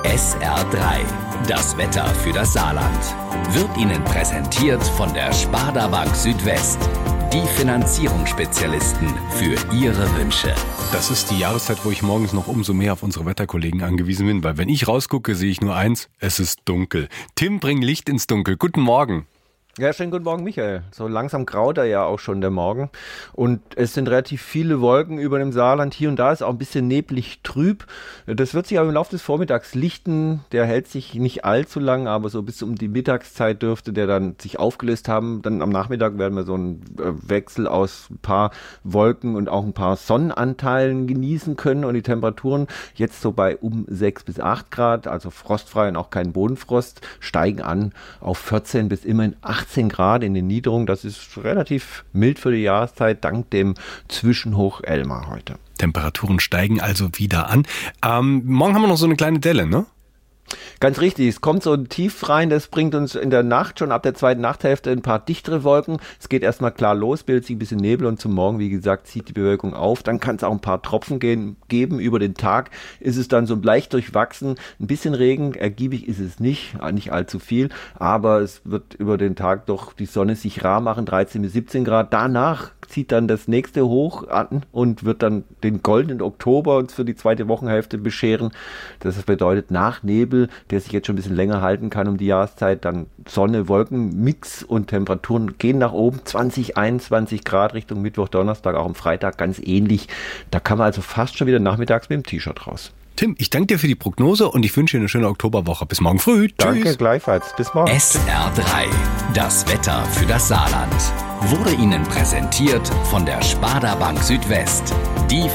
SR3, das Wetter für das Saarland, wird Ihnen präsentiert von der Sparda Bank Südwest. Die Finanzierungsspezialisten für Ihre Wünsche. Das ist die Jahreszeit, wo ich morgens noch umso mehr auf unsere Wetterkollegen angewiesen bin, weil wenn ich rausgucke, sehe ich nur eins, es ist dunkel. Tim, bring Licht ins Dunkel. Guten Morgen. Ja, schönen guten Morgen, Michael. So langsam graut er ja auch schon der Morgen und es sind relativ viele Wolken über dem Saarland. Hier und da ist auch ein bisschen neblig trüb. Das wird sich aber im Laufe des Vormittags lichten. Der hält sich nicht allzu lang, aber so bis um die Mittagszeit dürfte der dann sich aufgelöst haben. Dann am Nachmittag werden wir so einen Wechsel aus ein paar Wolken und auch ein paar Sonnenanteilen genießen können und die Temperaturen jetzt so bei um 6 bis 8 Grad, also frostfrei und auch kein Bodenfrost, steigen an auf 14 bis immerhin 18 Grad in den Niederungen. Das ist relativ mild für die Jahreszeit, dank dem Zwischenhoch Elmar heute. Temperaturen steigen also wieder an. Morgen haben wir noch so eine kleine Delle, ne? Ganz richtig, es kommt so ein Tief rein, das bringt uns in der Nacht, schon ab der zweiten Nachthälfte, ein paar dichtere Wolken. Es geht erstmal klar los, bildet sich ein bisschen Nebel und zum Morgen, wie gesagt, zieht die Bewölkung auf. Dann kann es auch ein paar Tropfen geben. Über den Tag ist es dann so leicht durchwachsen. Ein bisschen Regen, ergiebig ist es nicht allzu viel, aber es wird über den Tag doch die Sonne sich rar machen, 13 bis 17 Grad. Danach zieht dann das nächste hoch an und wird dann den goldenen Oktober uns für die zweite Wochenhälfte bescheren. Das bedeutet nach Nebel, der sich jetzt schon ein bisschen länger halten kann um die Jahreszeit, dann Sonne, Wolken, Mix und Temperaturen gehen nach oben, 20, 21 Grad Richtung Mittwoch, Donnerstag, auch am Freitag ganz ähnlich. Da kann man also fast schon wieder nachmittags mit dem T-Shirt raus. Tim, ich danke dir für die Prognose und ich wünsche dir eine schöne Oktoberwoche. Bis morgen früh. Danke, Tschüss. gleichfalls. Bis morgen. SR3, das Wetter für das Saarland, wurde Ihnen präsentiert von der Sparda Bank Südwest. Die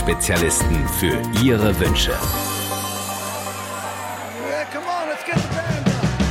Finanzierungsspezialisten für Ihre Wünsche. Yeah, come on, let's get the